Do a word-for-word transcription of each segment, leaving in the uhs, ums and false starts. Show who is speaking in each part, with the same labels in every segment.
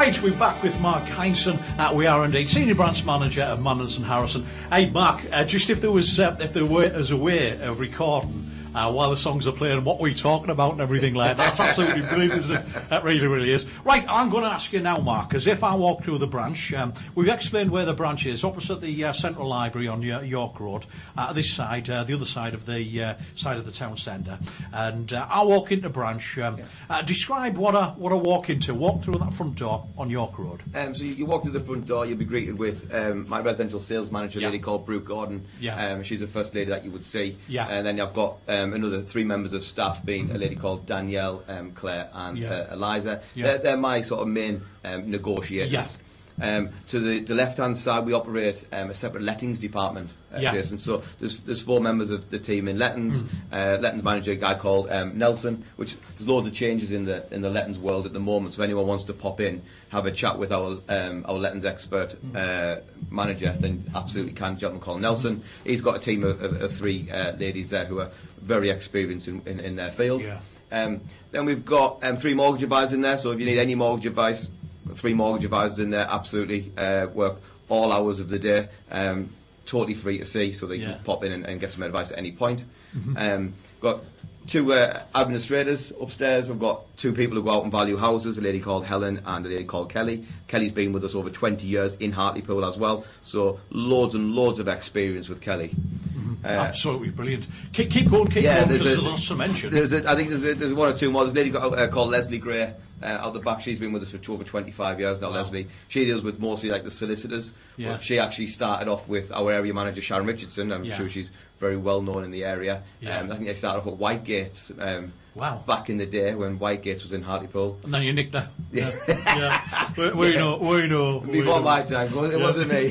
Speaker 1: Right, we're back with Mark Heinson. Uh, we are indeed Senior Branch Manager of Manners and Harrison. Hey, Mark, uh, just if there was uh, if there was a way of recording Uh, while the songs are playing, what we're talking about and everything like that. That's absolutely brilliant, isn't it? That really, really is. Right, I'm going to ask you now, Mark, as if I walk through the branch, um, we've explained where the branch is, opposite the uh, Central Library on uh, York Road, uh, this side, uh, the other side of the uh, side of the town centre. And uh, I walk into branch. Um, yeah. uh, describe what I, what I walk into. Walk through that front door on York Road.
Speaker 2: Um, so you, you walk through the front door, you'll be greeted with um, my residential sales manager, a
Speaker 1: yeah.
Speaker 2: lady called Brooke Gordon.
Speaker 1: Yeah.
Speaker 2: Um, she's the first lady that you would see.
Speaker 1: Yeah.
Speaker 2: And then I've got um, another three members of staff, being a lady called Danielle, um, Claire and
Speaker 1: yeah.
Speaker 2: uh, Eliza.
Speaker 1: Yeah.
Speaker 2: They're, they're my sort of main um, negotiators.
Speaker 1: Yeah.
Speaker 2: Um, to the, the left-hand side, we operate um, a separate lettings department, uh,
Speaker 1: yeah.
Speaker 2: Jason. So there's there's four members of the team in lettings. Mm. Uh, lettings manager, a guy called um, Nelson. Which there's loads of changes in the in the lettings world at the moment. So if anyone wants to pop in, have a chat with our um, our lettings expert uh, manager, then absolutely can. A gentleman called Nelson. He's got a team of, of, of three uh, ladies there who are very experienced in, in, in their field.
Speaker 1: Yeah.
Speaker 2: Um, then we've got um, three mortgage advisors in there. So if you need any mortgage advice, three mortgage advisors in there, absolutely uh, work all hours of the day, um, totally free to see, so they
Speaker 1: yeah.
Speaker 2: can pop in and, and get some advice at any point.
Speaker 1: Mm-hmm.
Speaker 2: Um, got two uh, administrators upstairs. We've got two people who go out and value houses, a lady called Helen and a lady called Kelly. Kelly's been with us over twenty years in Hartlepool as well, so loads and loads of experience with Kelly.
Speaker 1: Mm-hmm.
Speaker 2: Uh,
Speaker 1: Absolutely brilliant. Keep, keep going, keep
Speaker 2: yeah,
Speaker 1: going,
Speaker 2: there's
Speaker 1: because
Speaker 2: a,
Speaker 1: there's lots to mention.
Speaker 2: There's a, I think there's, a, there's one or two more. There's a lady called, uh, called Leslie Gray uh, out the back. She's been with us for over twenty-five years now, wow. Leslie. She deals with mostly like the solicitors.
Speaker 1: Yeah.
Speaker 2: But she actually started off with our area manager, Sharon Richardson. I'm yeah. sure she's very well known in the area.
Speaker 1: Yeah.
Speaker 2: Um, I think they started off at Whitegates um,
Speaker 1: wow.
Speaker 2: back in the day when Whitegates was in Hartlepool.
Speaker 1: And then you nicked her. Yeah. yeah. We, we yeah. know, we know.
Speaker 2: Before
Speaker 1: we
Speaker 2: my
Speaker 1: know.
Speaker 2: time, it wasn't me.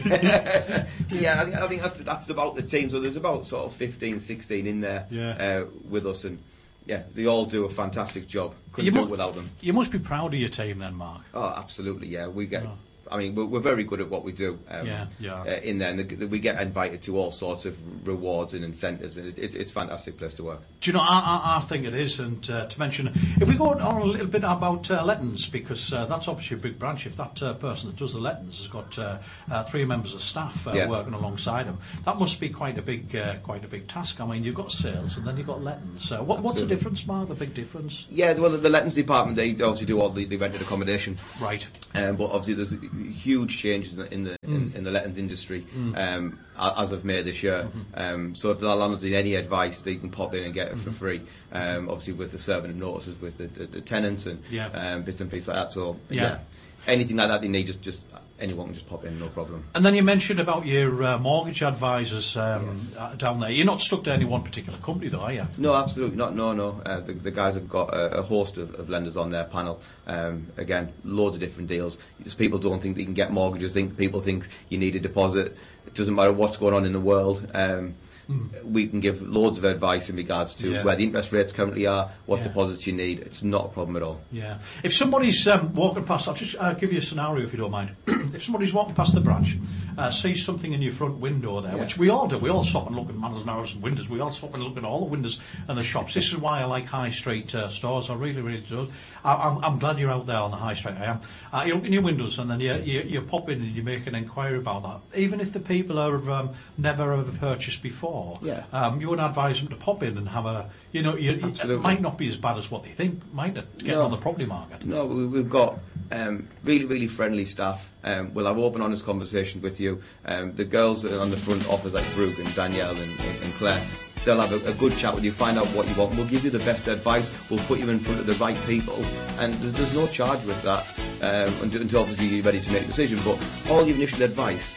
Speaker 2: yeah, I think, I think that's, that's about the team. So there's about sort of fifteen, sixteen in there
Speaker 1: yeah.
Speaker 2: uh, with us, and yeah, they all do a fantastic job. Couldn't
Speaker 1: you
Speaker 2: do
Speaker 1: mu-
Speaker 2: it without them.
Speaker 1: You must be proud of your team then, Mark.
Speaker 2: Oh, absolutely, yeah. We get...
Speaker 1: Oh.
Speaker 2: I mean, we're, we're very good at what we do um,
Speaker 1: yeah, yeah.
Speaker 2: Uh, in there, and the, the, we get invited to all sorts of rewards and incentives, and it, it, it's a fantastic place to work.
Speaker 1: Do you know, I, I, I think it is, and uh, to mention, if we go on a little bit about uh, lettings, because uh, that's obviously a big branch. If that uh, person that does the lettings has got uh, uh, three members of staff uh,
Speaker 2: yeah.
Speaker 1: working alongside them, that must be quite a big, uh, quite a big task. I mean, you've got sales, and then you've got lettings. Uh, what, what's the difference, Mark? The big difference?
Speaker 2: Yeah, well, the, the lettings department, they obviously do all the, the rented accommodation,
Speaker 1: right?
Speaker 2: Um, but obviously, there's huge changes in the in the, mm. in, in the lettings industry mm. um, as of May this year. Mm-hmm. Um, so if the landlords need any advice, they can pop in and get it mm-hmm. for free. Um, obviously, with the serving of notices with the, the, the tenants and
Speaker 1: yeah.
Speaker 2: um, bits and pieces like that. So
Speaker 1: yeah.
Speaker 2: yeah, anything like that they need, just just anyone can just pop in, no problem.
Speaker 1: And then you mentioned about your uh, mortgage advisors um,
Speaker 2: yes.
Speaker 1: uh, down there. You're not stuck to any one particular company, though, are you?
Speaker 2: No, absolutely not. No, no. Uh, the, the guys have got a, a host of, of lenders on their panel. Um, again, loads of different deals. Just people don't think they can get mortgages. Think people think you need a deposit. It doesn't matter what's going on in the world. Um, Mm. We can give loads of advice in regards to
Speaker 1: yeah.
Speaker 2: where the interest rates currently are, what
Speaker 1: yeah.
Speaker 2: deposits you need. It's not a problem at all.
Speaker 1: Yeah. If somebody's um, walking past, I'll just uh, give you a scenario if you don't mind. If somebody's walking past the branch, uh, sees something in your front window there, yeah. which we all do, we all stop and look at Manners and Harrison windows, we all stop and look at all the windows and the shops. This is why I like high street uh, stores, I really, really do. I, I'm, I'm glad you're out there on the high street, I am. Uh, you look in your windows and then you, you, you pop in and you make an inquiry about that. Even if the people have um, never ever purchased before,
Speaker 2: yeah.
Speaker 1: um, you would advise them to pop in and have a, you know, you, it might not be as bad as what they think, might it, getting
Speaker 2: no.
Speaker 1: on the property market?
Speaker 2: No, we, we've got um, really, really friendly staff. Um, we'll have open, honest conversations with you. Um, the girls on the front office, like Brooke and Danielle and, and Claire, they'll have a, a good chat with you, find out what you want. We'll give you the best advice. We'll put you in front of the right people, and there's, there's no charge with that um, until, until obviously you're ready to make a decision. But all your initial advice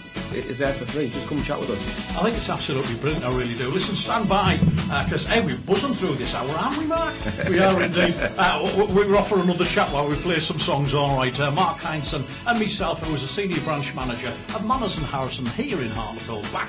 Speaker 2: is there for free. Just come and chat with us.
Speaker 1: I think it's absolutely brilliant, I really do. Listen, stand by, because uh, hey, we're buzzing through this hour, aren't we, Mark? We are indeed. Uh, we're off for another chat while we play some songs, all right. Uh, Mark Heinson and myself, who is a senior branch manager of Manners and Harrison here in Hartlepool. Back